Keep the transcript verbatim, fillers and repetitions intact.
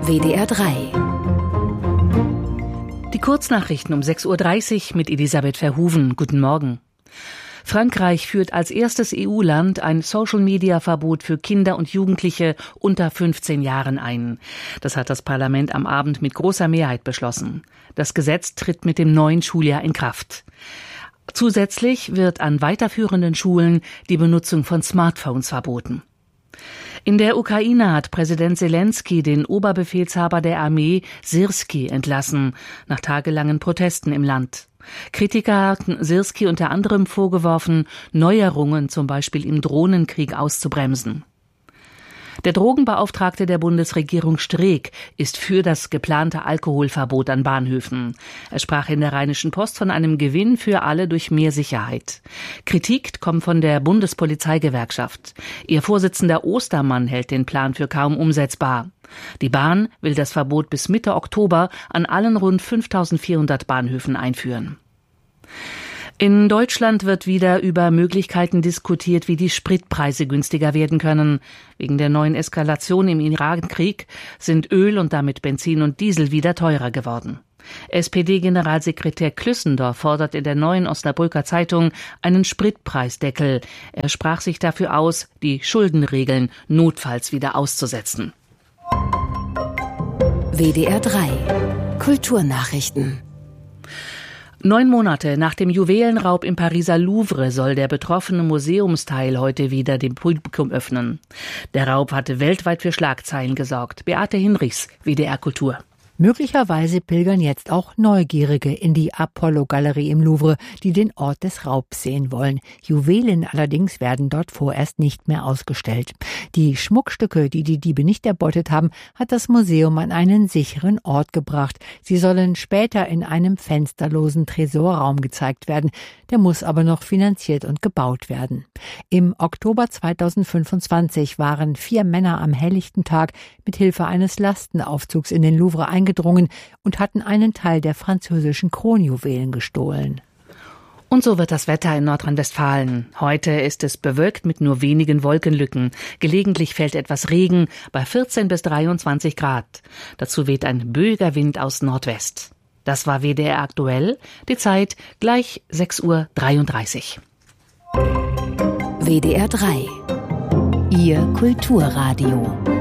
W D R drei. Die Kurznachrichten um sechs Uhr dreißig mit Elisabeth Verhoeven. Guten Morgen. Frankreich führt als erstes E U-Land ein Social-Media-Verbot für Kinder und Jugendliche unter fünfzehn Jahren ein. Das hat das Parlament am Abend mit großer Mehrheit beschlossen. Das Gesetz tritt mit dem neuen Schuljahr in Kraft. Zusätzlich wird an weiterführenden Schulen die Benutzung von Smartphones verboten. In der Ukraine hat Präsident Selenskyj den Oberbefehlshaber der Armee Syrskij entlassen, nach tagelangen Protesten im Land. Kritiker hatten Syrskij unter anderem vorgeworfen, Neuerungen zum Beispiel im Drohnenkrieg auszubremsen. Der Drogenbeauftragte der Bundesregierung Streeck ist für das geplante Alkoholverbot an Bahnhöfen. Er sprach in der Rheinischen Post von einem Gewinn für alle durch mehr Sicherheit. Kritik kommt von der Bundespolizeigewerkschaft. Ihr Vorsitzender Ostermann hält den Plan für kaum umsetzbar. Die Bahn will das Verbot bis Mitte Oktober an allen rund fünftausendvierhundert Bahnhöfen einführen. In Deutschland wird wieder über Möglichkeiten diskutiert, wie die Spritpreise günstiger werden können. Wegen der neuen Eskalation im Irakkrieg sind Öl und damit Benzin und Diesel wieder teurer geworden. S P D-Generalsekretär Klüssendorf fordert in der Neuen Osnabrücker Zeitung einen Spritpreisdeckel. Er sprach sich dafür aus, die Schuldenregeln notfalls wieder auszusetzen. W D R drei. Kulturnachrichten. Neun Monate nach dem Juwelenraub im Pariser Louvre soll der betroffene Museumsteil heute wieder dem Publikum öffnen. Der Raub hatte weltweit für Schlagzeilen gesorgt. Beate Hinrichs, W D R Kultur. Möglicherweise pilgern jetzt auch Neugierige in die Apollo-Galerie im Louvre, die den Ort des Raubs sehen wollen. Juwelen allerdings werden dort vorerst nicht mehr ausgestellt. Die Schmuckstücke, die die Diebe nicht erbeutet haben, hat das Museum an einen sicheren Ort gebracht. Sie sollen später in einem fensterlosen Tresorraum gezeigt werden. Der muss aber noch finanziert und gebaut werden. Im Oktober zweitausendfünfundzwanzig waren vier Männer am helllichten Tag mit Hilfe eines Lastenaufzugs in den Louvre eingedrungen. gedrungen und hatten einen Teil der französischen Kronjuwelen gestohlen. Und so wird das Wetter in Nordrhein-Westfalen. Heute ist es bewölkt mit nur wenigen Wolkenlücken. Gelegentlich fällt etwas Regen bei vierzehn bis dreiundzwanzig Grad. Dazu weht ein böiger Wind aus Nordwest. Das war W D R aktuell. Die Zeit gleich sechs Uhr dreiunddreißig. W D R drei. Ihr Kulturradio.